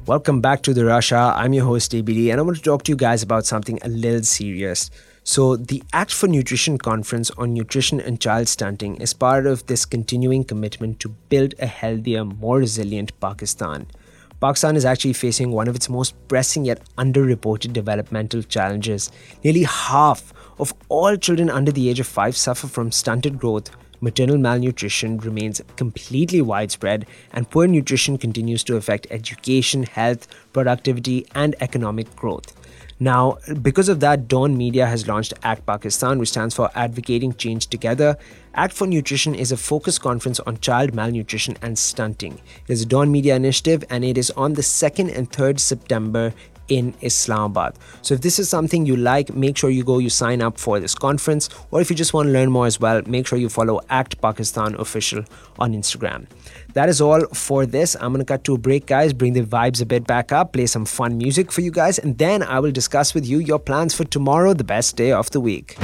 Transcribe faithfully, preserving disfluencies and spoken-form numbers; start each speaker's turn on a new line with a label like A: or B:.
A: Welcome back to the Russia. I'm your host A B D, and I want to talk to you guys about something a little serious. So, the Act for Nutrition Conference on Nutrition and Child Stunting is part of this continuing commitment to build a healthier, more resilient Pakistan. Pakistan is actually facing one of its most pressing yet underreported developmental challenges. Nearly half of all children under the age of five suffer from stunted growth. Maternal malnutrition remains completely widespread, and poor nutrition continues to affect education, health, productivity, and economic growth. Now, because of that, Dawn Media has launched ACT Pakistan, which stands for Advocating Change Together. ACT for Nutrition is a focused conference on child malnutrition and stunting. It is a Dawn Media initiative, and it is on the second and third September in Islamabad. So if this is something you like, make sure you go, you sign up for this conference. Or if you just want to learn more as well, make sure you follow ACT Pakistan Official on Instagram. That is all for this. I'm going to cut to a break, guys, bring the vibes a bit back up, play some fun music for you guys, and then I will discuss with you your plans for tomorrow, the best day of the week.